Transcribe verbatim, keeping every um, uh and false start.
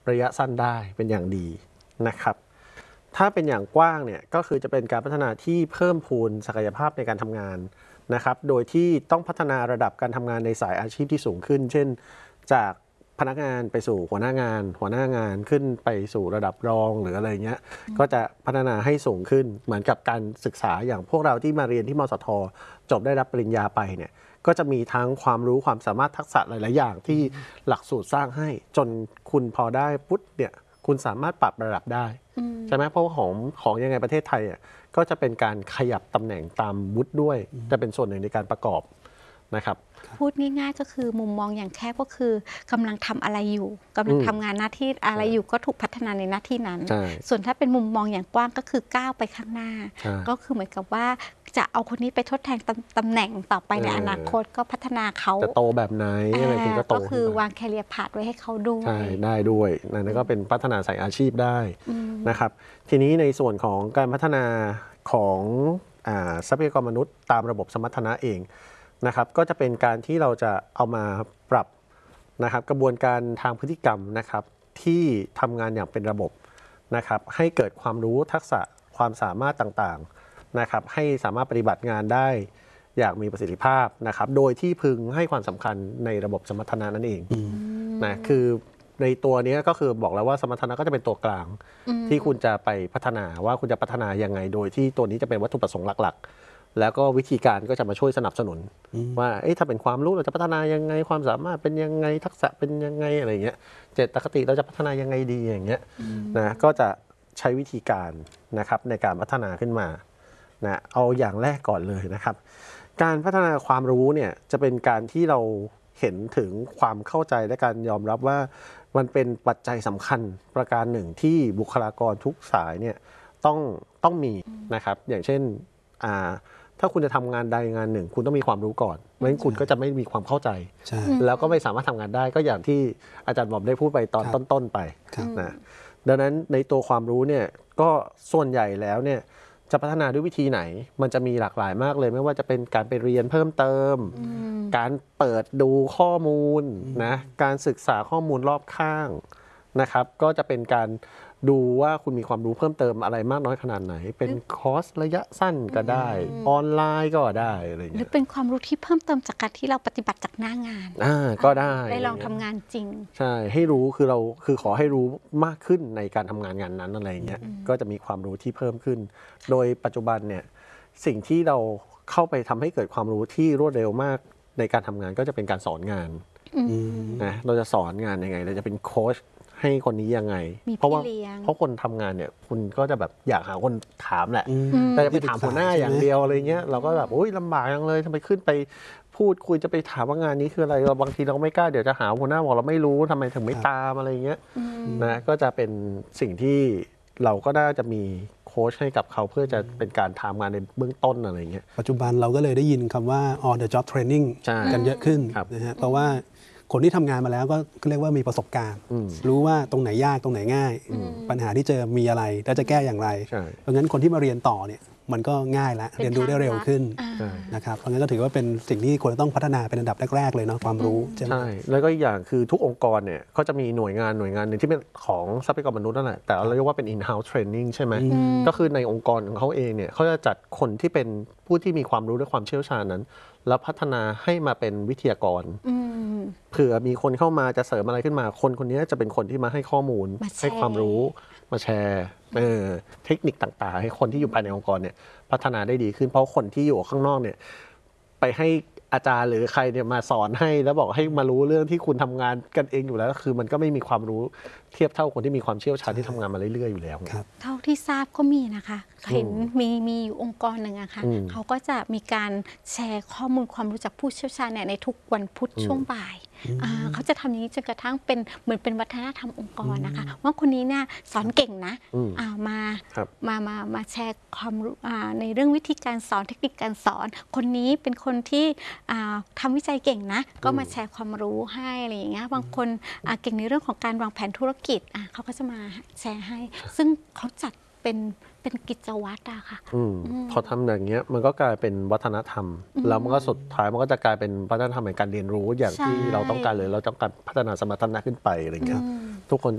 ระยะสั้นได้เป็นอย่างดีนะครับถ้าเป็นอย่างกว้างเนี่ยก็คือจะเป็นการพัฒนาที่เพิ่มพูนศักยภาพในการทำงานนะครับโดยที่ต้องพัฒนาระดับการทำงานในสายอาชีพที่สูงขึ้นเช่นจากพนักงานไปสู่หัวหน้างานหัวหน้างานขึ้นไปสู่ระดับรองหรืออะไรเงี้ยก็จะพัฒนาให้สูงขึ้นเหมือนกับการศึกษาอย่างพวกเราที่มาเรียนที่มสท.จบได้รับปริญญาไปเนี่ยก็จะมีทั้งความรู้ความสามารถทักษะหลายๆอย่างที่หลักสูตรสร้างให้จนคุณพอได้ปุ๊บเนี่ยคุณสามารถปรับระดับได้ใช่ไหมเพราะว่าของของยังไงประเทศไทยอ่ะก็จะเป็นการขยับตำแหน่งตามวุฒิด้วยจะเป็นส่วนหนึ่งในการประกอบนะครับพูดง่ายๆก็คือมุมมองอย่างแคบก็คือกำลังทำอะไรอยู่กำลังทำงานหน้าที่อะไรอยู่ก็ถูกพัฒนาในหน้าที่นั้นส่วนถ้าเป็นมุมมองอย่างกว้างก็คือก้าวไปข้างหน้าก็คือเหมือนกับว่าจะเอาคนนี้ไปทดแทนตำแหน่งต่อไปในอนาคตก็พัฒนาเขาจะโตแบบไหนอะไรคุณก็โตก็คือวางแคเรียร์พาธไว้ให้เขาด้วยใช่ได้ด้วยนั่นก็เป็นพัฒนาสายอาชีพได้นะครับทีนี้ในส่วนของการพัฒนาของทรัพยากรมนุษย์ตามระบบสมรรถนะเองนะครับก็จะเป็นการที่เราจะเอามาปรับนะครับกระบวนการทางพฤติกรรมนะครับที่ทำงานอย่างเป็นระบบนะครับให้เกิดความรู้ทักษะความสามารถต่างๆนะครับให้สามารถปฏิบัติงานได้อย่างมีประสิทธิภาพนะครับโดยที่พึงให้ความสำคัญในระบบสมรรถนะนั่นเองนะคือในตัวนี้ก็คือบอกแล้วว่าสมรรถนะก็จะเป็นตัวกลางที่คุณจะไปพัฒนาว่าคุณจะพัฒนายังไงโดยที่ตัวนี้จะเป็นวัตถุประสงค์หลักๆแล้วก็วิธีการก็จะมาช่วยสนับสนุนว่าถ้าเป็นความรู้เราจะพัฒนายังไงความสามารถเป็นยังไงทักษะเป็นยังไงอะไรเงี้ยเจตคติเราจะพัฒนายังไงดีอย่างเงี้ยนะก็จะใช้วิธีการนะครับในการพัฒนาขึ้นมานะเอาอย่างแรกก่อนเลยนะครับการพัฒนาความรู้เนี่ยจะเป็นการที่เราเห็นถึงความเข้าใจและการยอมรับว่ามันเป็นปัจจัยสำคัญประการหนึ่งที่บุคลากรทุกสายเนี่ยต้องต้องมีนะครับอย่างเช่นถ้าคุณจะทำงานใดงานหนึ่งคุณต้องมีความรู้ก่อนไม่งั้นคุณก็จะไม่มีความเข้าใจแล้วก็ไม่สามารถทำงานได้ก็อย่างที่อาจารย์บอมได้พูดไปตอนต้นๆไปนะดังนั้นในตัวความรู้เนี่ยก็ส่วนใหญ่แล้วเนี่ยจะพัฒนาด้วยวิธีไหนมันจะมีหลากหลายมากเลยไม่ว่าจะเป็นการไปเรียนเพิ่มเติมการเปิดดูข้อมูลนะการศึกษาข้อมูลรอบข้างนะครับก็จะเป็นการดูว่าคุณมีความรู้เพิ่มเติมอะไรมากน้อยขนาดไหนเป็นคอร์สระยะสั้นก็ได้ออนไลน์ก็ได้อะไรอย่างเงี้ยหรือเป็นความรู้ที่เพิ่มเติมจากการที่เราปฏิบัติจากหน้างานอ่าก็ได้ได้ลองทำงานจริงใช่ให้รู้คือเราคือขอให้รู้มากขึ้นในการทำงานงานนั้นอะไรอย่างเงี้ยก็จะมีความรู้ที่เพิ่มขึ้นโดยปัจจุบันเนี่ยสิ่งที่เราเข้าไปทำให้เกิดความรู้ที่รวดเร็วมากในการทำงานก็จะเป็นการสอนงานนะเราจะสอนงานยังไงเราจะเป็นโค้ชให้คนนี้ยังไงเพราะว่าเพราะคนทำงานเนี่ยคุณก็จะแบบอยากหาคนถามแหละแต่จะไปถามหัวหน้าอย่างเดียวอะไรเงี้ยเราก็แบบโอ๊ยลำบากจังเลยทำไมขึ้นไปพูดคุยจะไปถามว่างานนี้คืออะไรเราบางทีเราไม่กล้าเดี๋ยวจะหาหัวหน้าบอกเราไม่รู้ทำไมถึงไม่ตามอะไรเงี้ยนะก็จะเป็นสิ่งที่เราก็น่าจะมีโค้ชให้กับเขาเพื่อจะเป็นการทำงานในเบื้องต้นอะไรเงี้ยปัจจุบันเราก็เลยได้ยินคำว่า on the job training กันเยอะขึ้นนะฮะเพราะว่าคนที่ทำงานมาแล้วก็เรียกว่ามีประสบการณ์รู้ว่าตรงไหนยากตรงไหนง่ายปัญหาที่เจอมีอะไรแล้วจะแก้อย่างไรเพราะงั้นคนที่มาเรียนต่อเนี่ยมันก็ง่ายแล้วเรียนรู้ได้เร็วขึ้นนะครับเพราะงั้นก็ถือว่าเป็นสิ่งที่ควรจะต้องพัฒนาเป็นอันดับแรกๆเลยเนาะความรู้ใช่แล้วก็อีกอย่างคือทุกองค์กรเนี่ยเขาจะมีหน่วยงานหน่วยงานหนึ่งที่เป็นของทรัพยากรมนุษย์นั่นแหละแต่เราเรียกว่าเป็น in-house training ใช่ไหมก็คือในองค์กรของเขาเองเนี่ยเขาจะจัดคนที่เป็นผู้ที่มีความรู้และความเชี่ยวชาญนั้นแล้วพัฒนาให้มาเป็นวิทยากรเผื่อมีคนเข้ามาจะเสริมอะไรขึ้นมาคนคนนี้จะเป็นคนที่มาให้ข้อมูลให้ความรู้มาแชร์เออเทคนิคต่างๆให้คนที่อยู่ภายในองค์กรเนี่ยพัฒนาได้ดีขึ้นเพราะคนที่อยู่ข้างนอกเนี่ยไปให้อาจารย์หรือใครเนี่ยมาสอนให้แล้วบอกให้มารู้เรื่องที่คุณทำงานกันเองอยู่แล้วคือมันก็ไม่มีความรู้เทียบเท่าคนที่มีความเชี่ยวชาญที่ทำงานมาเรื่อยๆอยู่แล้วเท่าที่ทราบก็มีนะคะเห็นมีมีอยู่องค์กรหนึ่งอะค่ะเขาก็จะมีการแชร์ข้อมูลความรู้จากผู้เชี่ยวชาญเนี่ยในทุกวันพุธช่วงบ่ายเขาจะทำอย่างนี้จนกระทั่งเป็นเหมือนเป็นวัฒนธรรมองค์กรนะคะว่าคนนี้เนี่ยสอนเก่งนะมามามามาแชร์ความรู้ในเรื่องวิธีการสอนเทคนิคการสอนคนนี้เป็นคนที่ทำวิจัยเก่งนะก็มาแชร์ความรู้ให้อะไรอย่างเงี้ยบางคนเก่งในเรื่องของการวางแผนธุรกิจเขาก็จะมาแชร์ให้ซึ่งเขาจัดเป็นเป็นกิจวัตรอะค่ะพอทำอย่างเงี้ยมันก็กลายเป็นวัฒนธรรมแล้วมันก็สุดท้ายมันก็จะกลายเป็นวัฒนธรรมในการเรียนรู้อย่างที่เราต้องการเลยเราต้องการพัฒนาสมรรถนะขึ้นไปอะไรเงี้ยทุกคน